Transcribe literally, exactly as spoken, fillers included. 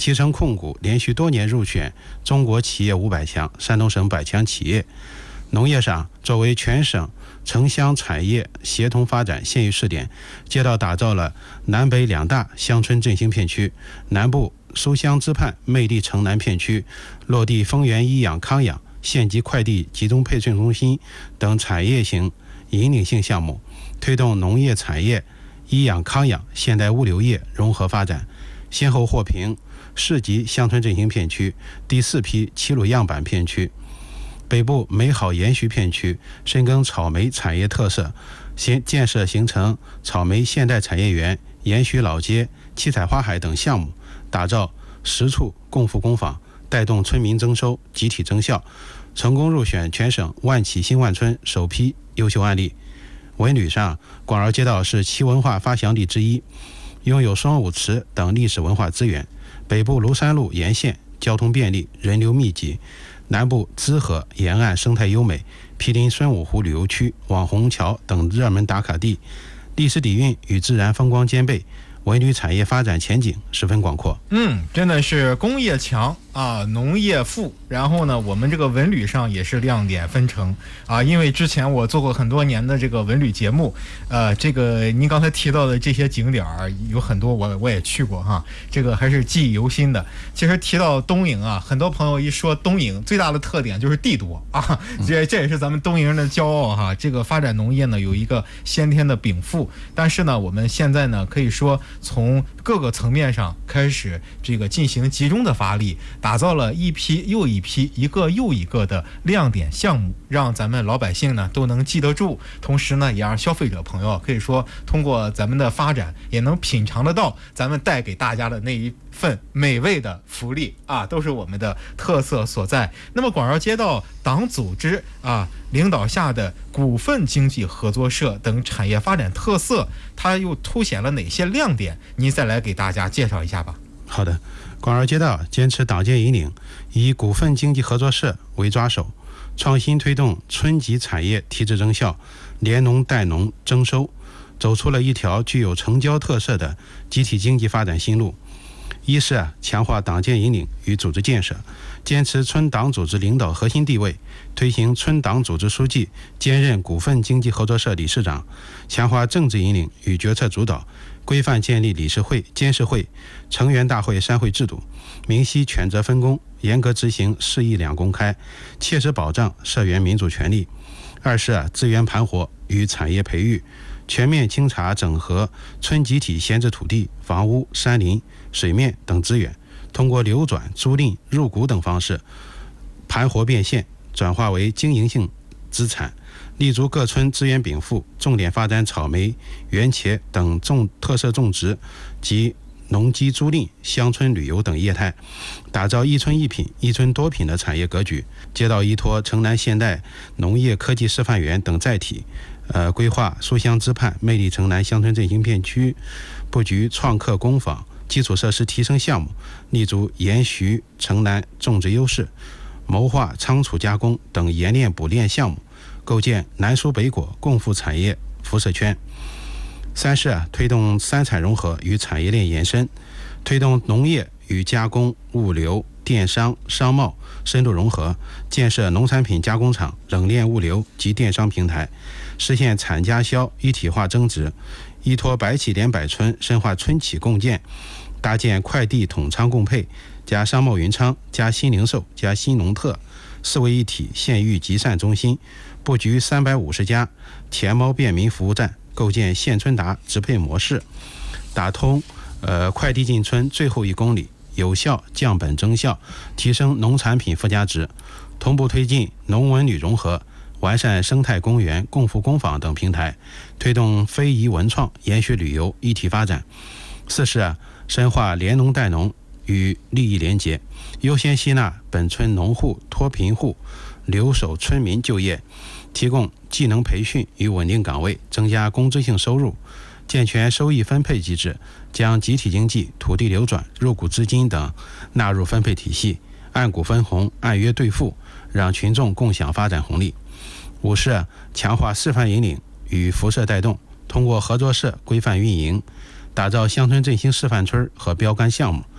提升控股连续多年入选中国企业五百强、山东省百强企业。农业上，作为全省城乡产业协同发展县域试点，街道打造了南北两大乡村振兴片区，南部书香支畔魅力城南片区落地丰源医养康养、县级快递集中配送中心等产业型引领性项目，推动农业产业、医养康养、现代物流业融合发展，先后获评市级乡村振兴片区第四批齐鲁样板片区。北部美好延续片区深耕草莓产业特色，建设形成草莓现代产业园、延续老街、七彩花海等项目，打造十处共富工坊，带动村民增收，集体增效，成功入选全省万企新万村首批优秀案例。文旅上，广饶街道是其文化发祥地之一，拥有双武祠等历史文化资源。北部庐山路沿线交通便利，人流密集，南部资河沿岸生态优美，毗邻孙武湖旅游区、网红桥等热门打卡地，历史底蕴与自然风光兼备，文旅产业发展前景十分广阔。 嗯，真的是工业强啊，农业富，然后呢，我们这个文旅上也是亮点纷呈啊。因为之前我做过很多年的这个文旅节目，呃，这个您刚才提到的这些景点儿有很多我我也去过哈，这个还是记忆犹新的。其实提到东营啊，很多朋友一说东营，最大的特点就是地多啊，这这也是咱们东营人的骄傲哈。这个发展农业呢有一个先天的禀赋，但是呢，我们现在呢可以说从各个层面上开始这个进行集中的发力。打造了一批又一批、一个又一个的亮点项目，让咱们老百姓呢都能记得住，同时呢，也让消费者朋友可以说通过咱们的发展，也能品尝得到咱们带给大家的那一份美味的福利啊，都是我们的特色所在。那么，广饶街道党组织啊领导下的股份经济合作社等产业发展特色，它又凸显了哪些亮点？您再来给大家介绍一下吧。 好的。广饶街道坚持党建引领，以股份经济合作社为抓手，创新推动村级产业提质增效，联农带农增收，走出了一条具有城郊特色的集体经济发展新路。一是啊，强化党建引领与组织建设，坚持村党组织领导核心地位，推行村党组织书记兼任股份经济合作社理事长，强化政治引领与决策主导，规范建立理事会、监事会、成员大会三会制度，明晰权责分工，严格执行事议两公开，切实保障社员民主权利。二是啊，资源盘活与产业培育，全面清查整合村集体闲置土地、房屋、山林、水面等资源，通过流转、租赁、入股等方式盘活变现，转化为经营性资产，立足各村资源禀赋，重点发展草莓、原茄等种特色种植及农机租赁、乡村旅游等业态，打造一村一品、一村多品的产业格局。街道依托城南现代农业科技示范园等载体，呃，规划书香支畔魅力城南乡村振兴片区，布局创客工坊、基础设施提升项目，立足延续城南种植优势，谋划仓储加工等冶炼补炼项目，构建南蔬北果共富产业辐射圈。三是啊，推动三产融合与产业链延伸，推动农业与加工、物流、电商、商贸深度融合，建设农产品加工厂、冷链物流及电商平台，实现产加销一体化增值。依托百企联百村，深化村企共建，搭建快递统仓共配加商贸云仓加新零售加新农特四位一体县域集散中心，布局三百五十家田猫便民服务站，构建县村达直配模式，打通呃快递进村最后一公里，有效降本增效，提升农产品附加值，同步推进农文旅融合，完善生态公园、共富工坊等平台，推动非遗文创、延续旅游一体发展。四是啊，深化联农带农与利益连结，优先吸纳本村农户、脱贫户、留守村民就业，提供技能培训与稳定岗位，增加工资性收入，健全收益分配机制，将集体经济、土地流转、入股资金等纳入分配体系，按股分红、按约兑付，让群众共享发展红利。五是强化示范引领与辐射带动，通过合作社规范运营，打造乡村振兴示范村和标杆项目，